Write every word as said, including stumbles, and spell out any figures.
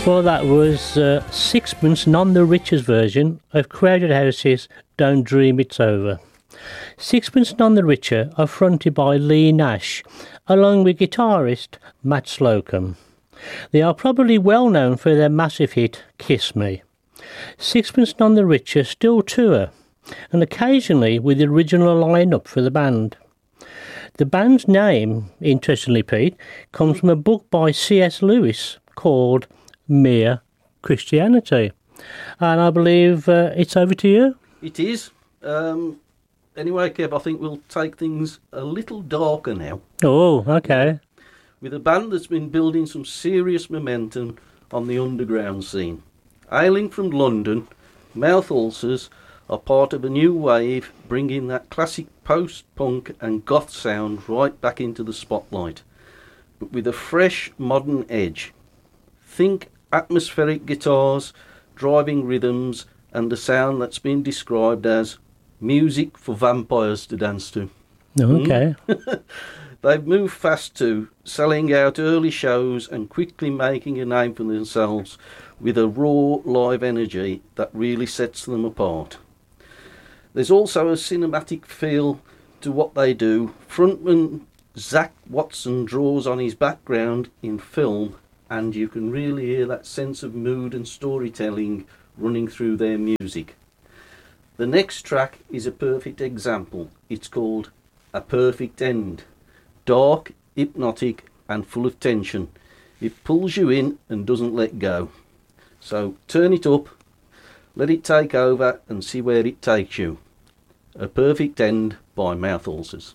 Well, that was uh, Sixpence None the Richer's version of Crowded House's Don't Dream It's Over. Sixpence None the Richer are fronted by Lee Nash, along with guitarist Matt Slocum. They are probably well known for their massive hit Kiss Me. Sixpence None the Richer still tour, and occasionally with the original line-up for the band. The band's name, interestingly, Pete, comes from a book by C S Lewis called Mere Christianity. And I believe uh, it's over to you. It is. Um, anyway, Kev, I think we'll take things a little darker now. Oh, okay. With a band that's been building some serious momentum on the underground scene. Hailing from London, Mouth Ulcers are part of a new wave, bringing that classic post-punk and goth sound right back into the spotlight, but with a fresh, modern edge. Think atmospheric guitars, driving rhythms, and a sound that's been described as music for vampires to dance to. Okay. Mm? They've moved fast too, selling out early shows and quickly making a name for themselves with a raw live energy that really sets them apart. There's also a cinematic feel to what they do. Frontman Zach Watson draws on his background in film, and you can really hear that sense of mood and storytelling running through their music. The next track is a perfect example. It's called A Perfect End. Dark, hypnotic, and full of tension. It pulls you in and doesn't let go. So turn it up, let it take over, and see where it takes you. A Perfect End by Mouth Ulcers.